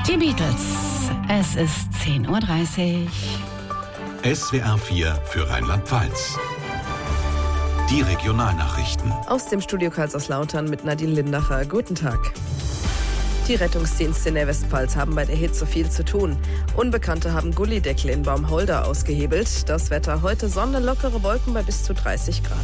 Die Beatles. Es ist 10:30 Uhr. SWR 4 für Rheinland-Pfalz. Die Regionalnachrichten. Aus dem Studio Kaiserslautern mit Nadine Lindacher. Guten Tag. Die Rettungsdienste in der Westpfalz haben bei der Hitze viel zu tun. Unbekannte haben Gullideckel in Baumholder ausgehebelt. Das Wetter heute Sonne, lockere Wolken bei bis zu 30 Grad.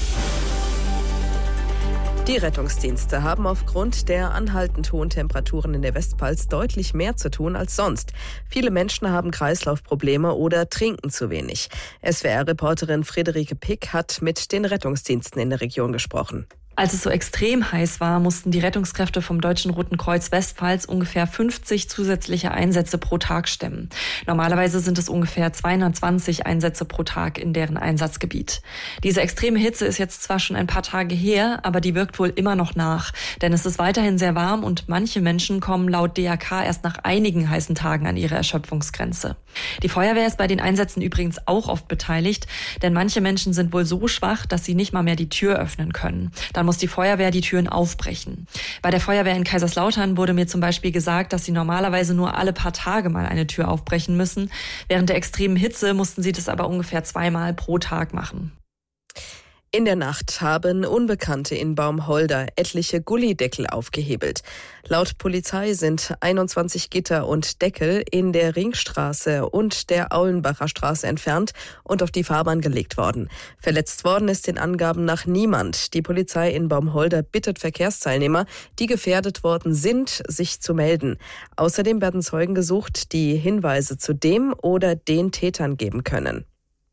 Die Rettungsdienste haben aufgrund der anhaltend hohen Temperaturen in der Westpfalz deutlich mehr zu tun als sonst. Viele Menschen haben Kreislaufprobleme oder trinken zu wenig. SWR-Reporterin Friederike Pick hat mit den Rettungsdiensten in der Region gesprochen. Als es so extrem heiß war, mussten die Rettungskräfte vom Deutschen Roten Kreuz Westpfalz ungefähr 50 zusätzliche Einsätze pro Tag stemmen. Normalerweise sind es ungefähr 220 Einsätze pro Tag in deren Einsatzgebiet. Diese extreme Hitze ist jetzt zwar schon ein paar Tage her, aber die wirkt wohl immer noch nach. Denn es ist weiterhin sehr warm und manche Menschen kommen laut DRK erst nach einigen heißen Tagen an ihre Erschöpfungsgrenze. Die Feuerwehr ist bei den Einsätzen übrigens auch oft beteiligt, denn manche Menschen sind wohl so schwach, dass sie nicht mal mehr die Tür öffnen können. Dann muss die Feuerwehr die Türen aufbrechen. Bei der Feuerwehr in Kaiserslautern wurde mir zum Beispiel gesagt, dass sie normalerweise nur alle paar Tage mal eine Tür aufbrechen müssen. Während der extremen Hitze mussten sie das aber ungefähr 2-mal pro Tag machen. In der Nacht haben Unbekannte in Baumholder etliche Gullideckel aufgehebelt. Laut Polizei sind 21 Gitter und Deckel in der Ringstraße und der Aulenbacher Straße entfernt und auf die Fahrbahn gelegt worden. Verletzt worden ist den Angaben nach niemand. Die Polizei in Baumholder bittet Verkehrsteilnehmer, die gefährdet worden sind, sich zu melden. Außerdem werden Zeugen gesucht, die Hinweise zu dem oder den Tätern geben können.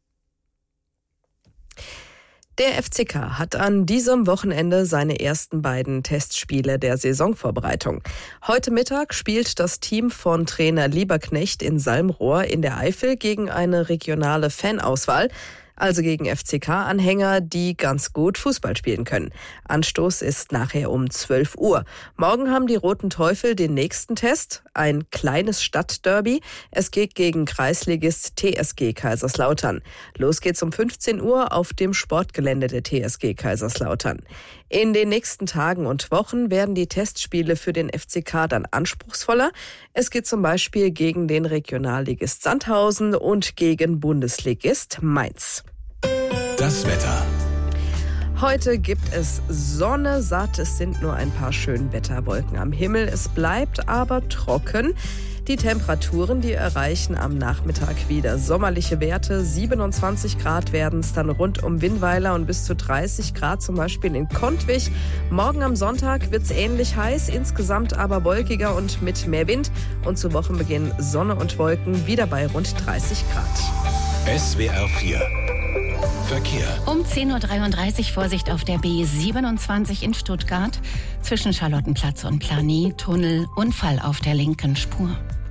Der FCK hat an diesem Wochenende seine ersten beiden Testspiele der Saisonvorbereitung. Heute Mittag spielt das Team von Trainer Lieberknecht in Salmrohr in der Eifel gegen eine regionale Fanauswahl, also gegen FCK-Anhänger, die ganz gut Fußball spielen können. Anstoß ist nachher um 12 Uhr. Morgen haben die Roten Teufel den nächsten Test, ein kleines Stadtderby. Es geht gegen Kreisligist TSG Kaiserslautern. Los geht's um 15 Uhr auf dem Sportgelände der TSG Kaiserslautern. In den nächsten Tagen und Wochen werden die Testspiele für den FCK dann anspruchsvoller. Es geht zum Beispiel gegen den Regionalligist Sandhausen und gegen Bundesligist Mainz. Das Wetter. Heute gibt es Sonne, satt, es sind nur ein paar Schönwetterwolken am Himmel. Es bleibt aber trocken. Die Temperaturen, die erreichen am Nachmittag wieder sommerliche Werte. 27 Grad werden es dann rund um Winnweiler und bis zu 30 Grad zum Beispiel in Kontwig. Morgen am Sonntag wird es ähnlich heiß, insgesamt aber wolkiger und mit mehr Wind. Und zu Wochenbeginn Sonne und Wolken wieder bei rund 30 Grad. SWR 4 Verkehr. Um 10:33 Uhr Vorsicht auf der B27 in Stuttgart. Zwischen Charlottenplatz und Plani-Tunnel, Unfall auf der linken Spur.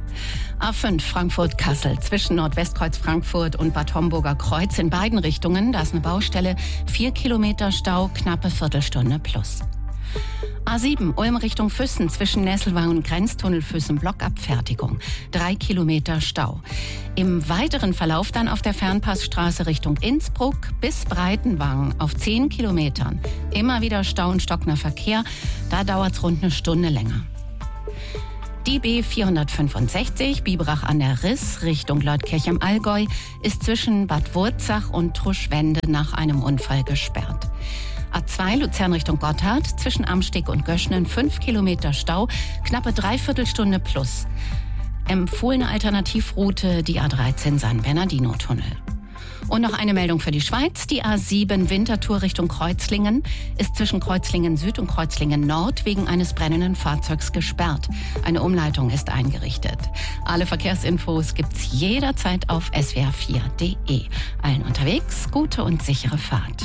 A5 Frankfurt-Kassel zwischen Nordwestkreuz Frankfurt und Bad Homburger Kreuz in beiden Richtungen. Da ist eine Baustelle, 4 Kilometer Stau, knappe Viertelstunde plus. A7 Ulm Richtung Füssen zwischen Nesselwang und Grenztunnel Füssen Blockabfertigung. 3 Kilometer Stau. Im weiteren Verlauf dann auf der Fernpassstraße Richtung Innsbruck bis Breitenwang auf 10 Kilometern. Immer wieder Stau und stockender Verkehr. Da dauert es rund eine Stunde länger. Die B465 Biberach an der Riss Richtung Leutkirch im Allgäu ist zwischen Bad Wurzach und Truschwende nach einem Unfall gesperrt. A2 Luzern Richtung Gotthard zwischen Amsteg und Göschnen 5 Kilometer Stau, knappe Dreiviertelstunde plus. Empfohlene Alternativroute die A13 San Bernardino-Tunnel. Und noch eine Meldung für die Schweiz. Die A7 Winterthur Richtung Kreuzlingen ist zwischen Kreuzlingen Süd und Kreuzlingen Nord wegen eines brennenden Fahrzeugs gesperrt. Eine Umleitung ist eingerichtet. Alle Verkehrsinfos gibt's jederzeit auf swr4.de. Allen unterwegs gute und sichere Fahrt.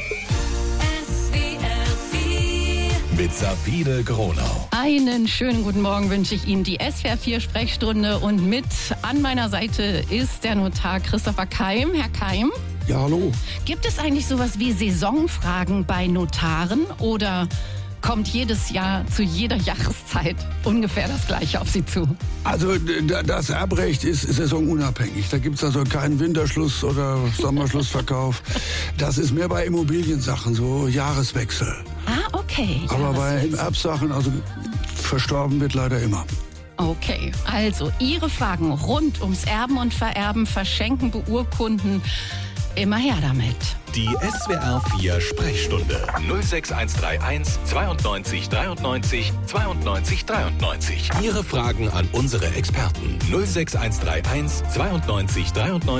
Mit Sabine Gronau. Einen schönen guten Morgen wünsche ich Ihnen, die SWR4-Sprechstunde. Und mit an meiner Seite ist der Notar Christopher Keim. Herr Keim? Ja, hallo. Gibt es eigentlich sowas wie Saisonfragen bei Notaren oder kommt jedes Jahr zu jeder Jahreszeit ungefähr das Gleiche auf Sie zu? Also das Erbrecht ist saisonunabhängig. Da gibt es also keinen Winterschluss oder Sommerschlussverkauf. Das ist mehr bei Immobiliensachen, so Jahreswechsel. Ah, okay. Aber bei Erbsachen, also verstorben wird leider immer. Okay, also Ihre Fragen rund ums Erben und Vererben, Verschenken, Beurkunden, immer her damit. Die SWR 4 Sprechstunde 06131 92 93 92 93. Ihre Fragen an unsere Experten 06131 92 93